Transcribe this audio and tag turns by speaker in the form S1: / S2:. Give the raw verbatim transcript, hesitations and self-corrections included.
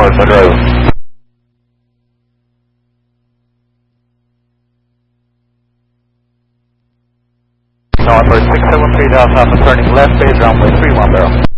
S1: towards the road. November six seven three Delta, turning left base runway three one zero.